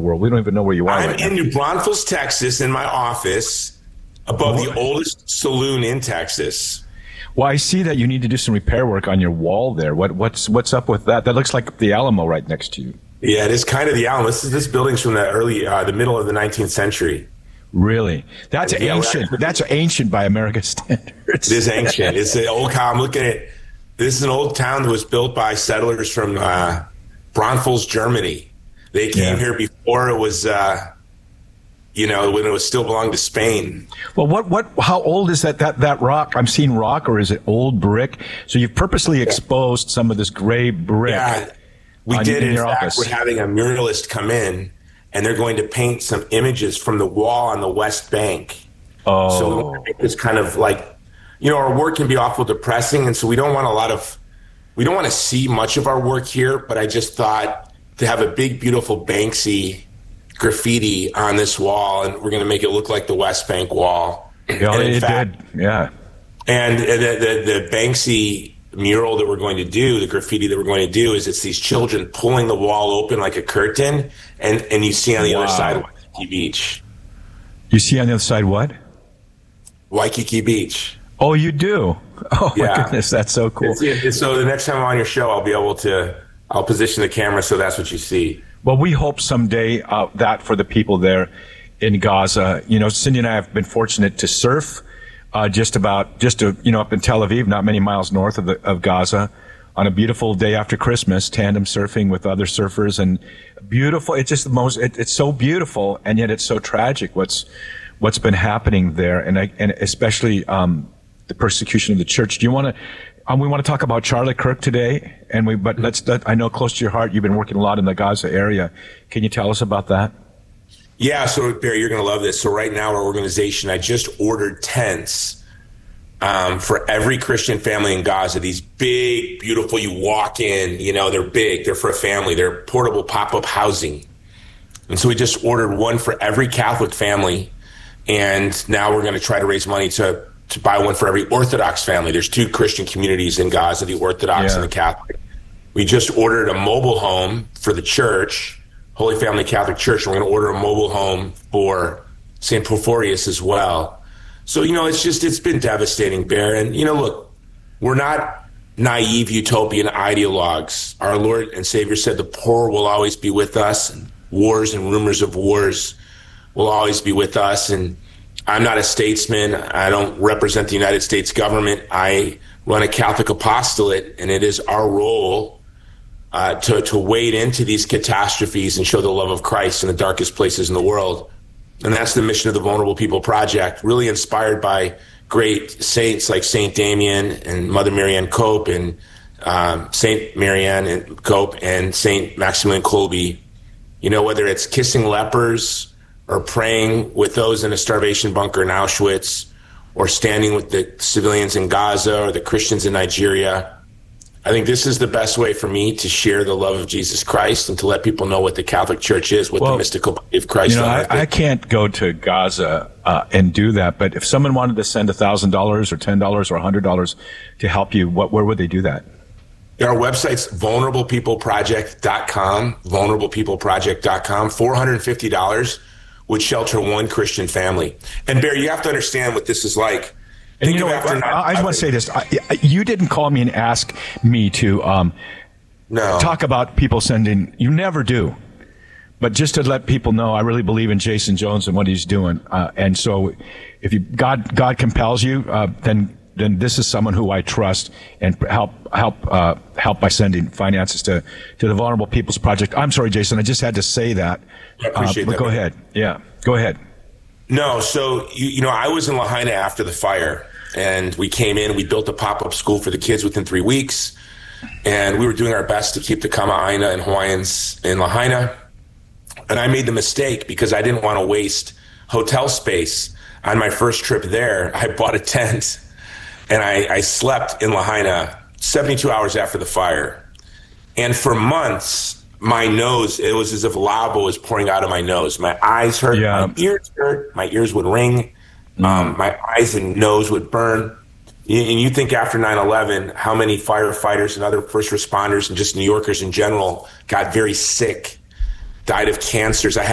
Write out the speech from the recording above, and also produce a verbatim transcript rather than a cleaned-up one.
world? We don't even know where you are I'm right in now. New Braunfels, Texas, in my office above Oh. the oldest saloon in Texas. Well, I see that you need to do some repair work on your wall there. What, what's what's up with that? That looks like the Alamo right next to you. Yeah, it is kind of the Alamo. This, is, this building's from the early, uh, the middle of the nineteenth century. Really? That's Yeah, we're ancient. actually- That's ancient by American standards. It is ancient. It's an old town. I'm looking at this is an old town that was built by settlers from uh, Braunfels, Germany. They came Yeah. here before it was, uh, you know, when it was still belonged to Spain. Well, what, what, how old is that, that, that rock? I'm seeing rock, or is it old brick? So you've purposely exposed some of this gray brick. Yeah, we on- did. in In your fact, office. we're having a muralist come in, and they're going to paint some images from the wall on the West Bank. Oh. So we want to make this kind of like, you know, our work can be awful depressing, and so we don't want a lot of, we don't want to see much of our work here. But I just thought to have a big, beautiful Banksy graffiti on this wall, and we're going to make it look like the West Bank wall. Yeah, And in it fact- did. Yeah. And the, the, the Banksy mural that we're going to do, the graffiti that we're going to do, is it's these children pulling the wall open like a curtain, and, and you see on the Wow. other side Waikiki Beach. You see on the other side what? Waikiki Beach. Oh, you do? Oh, my Yeah. goodness. That's so cool. It's, it's, so the next time I'm on your show, I'll be able to, I'll position the camera so that's what you see. Well, we hope someday uh, that for the people there in Gaza. You know, Cindy and I have been fortunate to surf uh, just about, just to, you know, up in Tel Aviv, not many miles north of, the, of Gaza, on a beautiful day after Christmas, tandem surfing with other surfers, and beautiful. It's just the most, it, it's so beautiful, and yet it's so tragic what's what's been happening there, and I, and especially um, the persecution of the church. Do you want to? Um, we want to talk about Charlie Kirk today, and we. But let's. That, I know close to your heart. You've been working a lot in the Gaza area. Can you tell us about that? Yeah, so Barry, you're going to love this. So right now, our organization, I just ordered tents um, for every Christian family in Gaza. These big, beautiful. You walk in, you know, they're big. They're for a family. They're portable pop-up housing, and so we just ordered one for every Catholic family, and now we're going to try to raise money to. to buy one for every Orthodox family. There's two Christian communities in Gaza, the Orthodox Yeah. and the Catholic. We just ordered a mobile home for the church, Holy Family Catholic Church. And we're going to order a mobile home for Saint Porphyrius as well. So, you know, it's just, it's been devastating, Bear. And, you know, look, we're not naive utopian ideologues. Our Lord and Savior said the poor will always be with us, and wars and rumors of wars will always be with us. And I'm not a statesman. I don't represent the United States government. I run a Catholic apostolate, and it is our role uh, to, to wade into these catastrophes and show the love of Christ in the darkest places in the world. And that's the mission of the Vulnerable People Project, really inspired by great saints like Saint Damien and Mother Marianne Cope and um, Saint Marianne and Cope and Saint Maximilian Kolbe. You know, whether it's kissing lepers, or praying with those in a starvation bunker in Auschwitz, or standing with the civilians in Gaza or the Christians in Nigeria. I think this is the best way for me to share the love of Jesus Christ and to let people know what the Catholic Church is, what Well, the mystical body of Christ You know, on I, earth I is. can't go to Gaza uh, and do that. But if someone wanted to send a thousand dollars or ten dollars or a hundred dollars to help you, what where would they do that? Our website's vulnerable people project dot com, vulnerable people project dot com, four hundred fifty dollars would shelter one Christian family. And Barry, you have to understand what this is like. And Think you know of what? after I, I just nine eleven. want to say this. I, I- you didn't call me and ask me to um, No. talk about people sending. You never do. But just to let people know, I really believe in Jason Jones and what he's doing. Uh, and so if you God God compels you, uh, then then this is someone who I trust and help help uh, help by sending finances to, to the Vulnerable People's Project. I'm sorry, Jason. I just had to say that. I appreciate uh, but that, go man. ahead. Yeah, go ahead. No, so you, you know, I was in Lahaina after the fire, and we came in. We built a pop-up school for the kids within three weeks, and we were doing our best to keep the Kama'aina and Hawaiians in Lahaina. And I made the mistake because I didn't want to waste hotel space. On my first trip there, I bought a tent, and I, I slept in Lahaina seventy-two hours after the fire. And for months, my nose, it was as if lava was pouring out of my nose. My eyes hurt, Yeah. my ears hurt, my ears would ring, um, my eyes and nose would burn. Y- And you think after nine eleven, how many firefighters and other first responders and just New Yorkers in general got very sick, died of cancers. I had